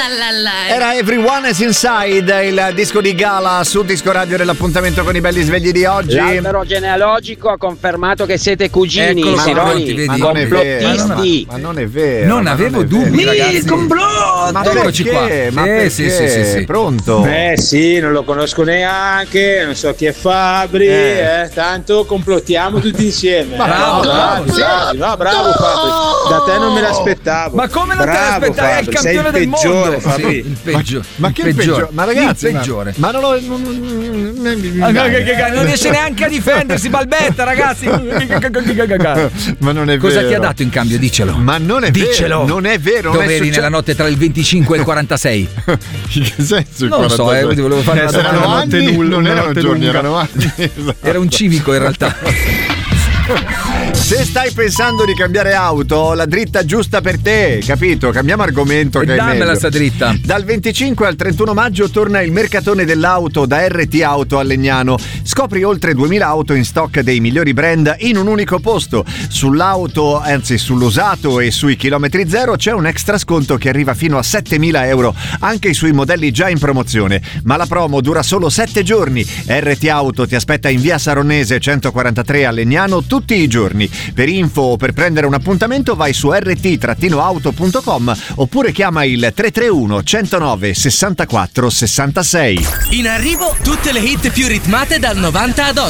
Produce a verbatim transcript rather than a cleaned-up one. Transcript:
la la la. Era Everyone is Inside, il disco di gala su Disco Radio dell'appuntamento con i belli svegli di oggi. L'albero genealogico ha confermato che siete cugini, Eccolo, Sironi, ma non è vero, complottisti. ma non è vero. Non ma avevo non è dubbi, vero. ragazzi. Il complotto! Ma Eccoci perché? qua. Ma Sì, perché? sì, sì, sì, sì. Pronto? Eh sì, non lo conosco neanche, non so chi è Fabri, Eh. eh, tanto complottiamo tutti insieme. Ma eh. bravo, bravo, bravo. Fabri, no, bravo Fabri, da te non me l'aspettavo. Ma come non te Bravo, l'aspettavi? È il Fabri, campione sei il del peggiore, mondo. Fabri. Sì, il peggio. Ma il che il peggiore? Ma ragazzi, il ma- peggiore. Ma, non, lo, non, non, Ah, non, non riesce neanche a difendersi, balbetta, ragazzi. ma non è Cosa vero. ti ha dato in cambio? Diccelo. Ma non è Diccelo. vero. Non è vero. Dove non è eri succe- nella notte tra il venticinque e il quarantasei? In che senso? il Non lo so, quarantasei? eh, volevo fare una Erano domanda. anni, Notte nulla, non una erano notte giorni, lunga. erano anni. Esatto. Era un civico in realtà. Se stai pensando di cambiare auto, ho la dritta giusta per te, capito? Cambiamo argomento che è Dammela meglio. sta dritta. Dal venticinque al trentuno maggio torna il mercatone dell'auto da R T Auto a Legnano. Scopri oltre duemila auto in stock dei migliori brand in un unico posto. Sull'auto, anzi sull'usato e sui chilometri zero c'è un extra sconto che arriva fino a settemila euro anche sui modelli già in promozione. Ma la promo dura solo sette giorni. R T Auto ti aspetta in via Saronese centoquarantatré a Legnano tutti i giorni. Per info o per prendere un appuntamento vai su r t auto punto com oppure chiama il tre tre uno centonove sessantaquattro sessantasei. In arrivo tutte le hit più ritmate dal novanta ad oggi.